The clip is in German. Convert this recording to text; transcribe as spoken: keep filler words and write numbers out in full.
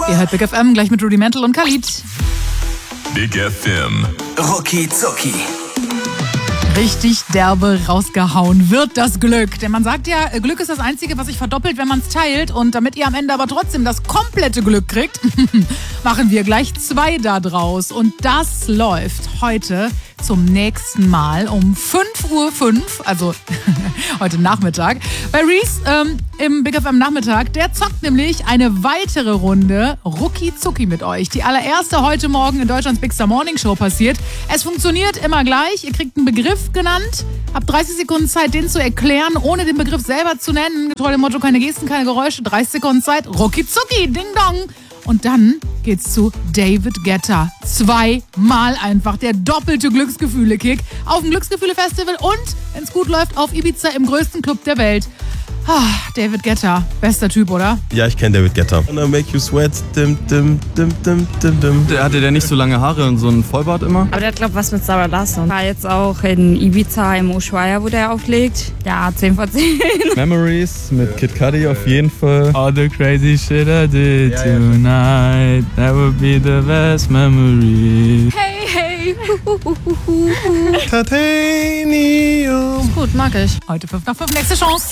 Ihr hört Big F M gleich mit Rudimental und Khalid. Big F M. Rucki Zucki. Richtig derbe rausgehauen wird das Glück. Denn man sagt ja, Glück ist das Einzige, was sich verdoppelt, wenn man es teilt. Und damit ihr am Ende aber trotzdem das komplette Glück kriegt, machen wir gleich zwei da draus. Und das läuft heute zum nächsten Mal um fünf Uhr fünf, also heute Nachmittag, bei Reese ähm, im Big F M Nachmittag. Der zockt nämlich eine weitere Runde Rucki Zucki mit euch. Die allererste heute Morgen in Deutschlands Big Star Morning Show passiert. Es funktioniert immer gleich. Ihr kriegt einen Begriff genannt, habt dreißig Sekunden Zeit, den zu erklären, ohne den Begriff selber zu nennen. Getreu dem Motto, keine Gesten, keine Geräusche. dreißig Sekunden Zeit, Rucki Zucki, Ding Dong. Und dann geht's zu David Guetta. Zweimal einfach der doppelte Glücksgefühle-Kick auf dem Glücksgefühle-Festival und, wenn's gut läuft, auf Ibiza im größten Club der Welt. Ah, David Guetta, bester Typ, oder? Ja, ich kenne David Guetta. Gonna make you sweat. Dim, dim, dim, dim, dim, dim. Der hatte der nicht so lange Haare und so einen Vollbart immer? Aber der hat, glaube ich, was mit Sarah Larsson. War jetzt auch in Ibiza im Ushuaia, wo der auflegt. Ja, zehn von zehn. Memories mit Kid Cudi auf jeden Fall. All the crazy shit I did Ja, ja. tonight, that would be the best memory. Hey, hey. Hu, hu, hu, hu, hu. Titanium. Gut, mag ich. Heute fünf nach fünf, nächste Chance.